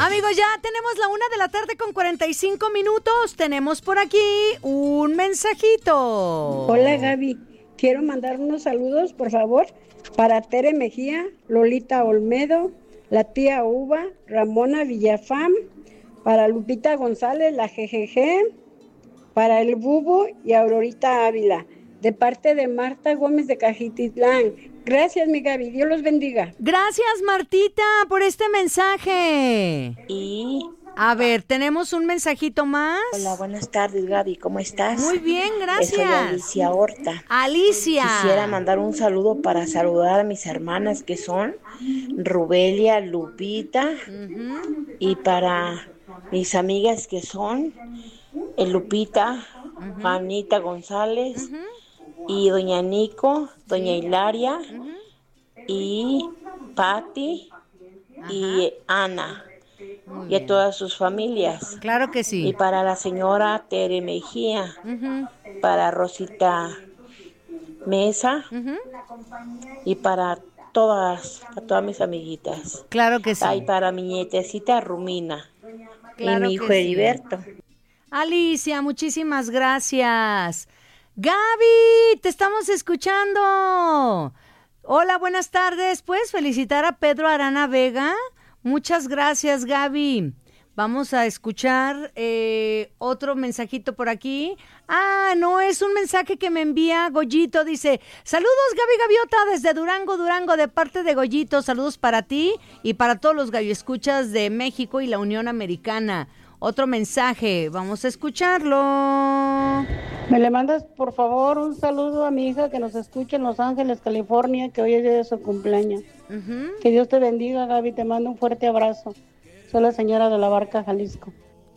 Amigos, ya tenemos la 1:00 con 45 minutos. Tenemos por aquí un mensajito. Hola Gaby, quiero mandar unos saludos, por favor, para Tere Mejía, Lolita Olmedo, la tía Uva, Ramona Villafam, para Lupita González, la GGG, para el Bubu y Aurorita Ávila, de parte de Marta Gómez de Cajititlán. Gracias, mi Gaby, Dios los bendiga. Gracias, Martita, por este mensaje. Y a ver, tenemos un mensajito más. Hola, buenas tardes, Gaby, ¿cómo estás? Muy bien, gracias. Soy Alicia Horta. Alicia. Quisiera mandar un saludo para saludar a mis hermanas que son Rubelia, Lupita, y para mis amigas que son Lupita, Juanita González, y doña Nico, doña Hilaria, y Patti, y Ana, y a todas sus familias. Claro que sí. Y para la señora Tere Mejía, para Rosita Mesa, y para todas mis amiguitas. Claro que sí. Y para mi nietecita Rumina, claro, y mi hijo Heriberto. Alicia, muchísimas gracias. Gaby, te estamos escuchando. Hola, buenas tardes. ¿Puedes felicitar a Pedro Arana Vega? Muchas gracias, Gaby. Vamos a escuchar otro mensajito por aquí. No, es un mensaje que me envía Goyito. Dice, saludos Gaby Gaviota desde Durango, de parte de Goyito. Saludos para ti y para todos los galloescuchas de México y la Unión Americana. Otro mensaje, vamos a escucharlo. Me le mandas, por favor, un saludo a mi hija que nos escucha en Los Ángeles, California, que hoy es día de su cumpleaños. Que Dios te bendiga, Gaby, te mando un fuerte abrazo. Soy la señora de la Barca, Jalisco.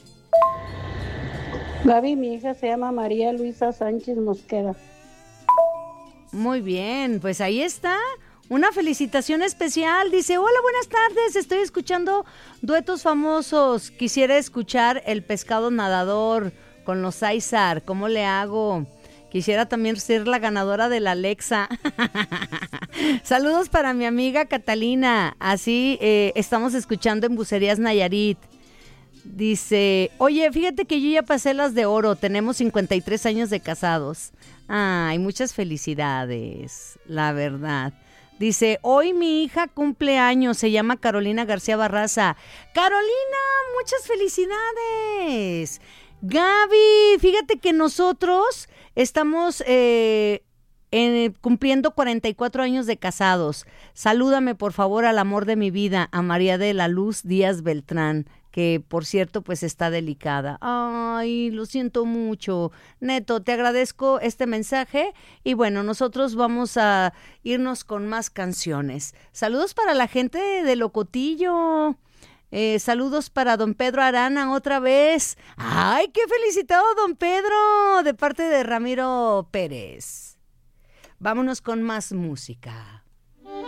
Gaby, mi hija se llama María Luisa Sánchez Mosqueda. Muy bien, pues ahí está. Una felicitación especial. Dice, hola, buenas tardes, estoy escuchando duetos famosos. Quisiera escuchar El Pescado Nadador con los Aizar. ¿Cómo le hago? Quisiera también ser la ganadora de la Alexa. Saludos para mi amiga Catalina. Así estamos escuchando en Bucerías Nayarit. Dice, oye, fíjate que yo ya pasé las de oro. Tenemos 53 años de casados. Ay, muchas felicidades, la verdad. Dice, hoy mi hija cumple años, se llama Carolina García Barraza. Carolina, muchas felicidades. Gaby, fíjate que nosotros estamos cumpliendo 44 años de casados. Salúdame, por favor, al amor de mi vida, a María de la Luz Díaz Beltrán, que por cierto pues está delicada. Ay, lo siento mucho. Neto, te agradezco este mensaje y bueno, nosotros vamos a irnos con más canciones. Saludos para la gente de Locotillo. Saludos para don Pedro Arana otra vez. ¡Ay, qué felicitado don Pedro! De parte de Ramiro Pérez. Vámonos con más música.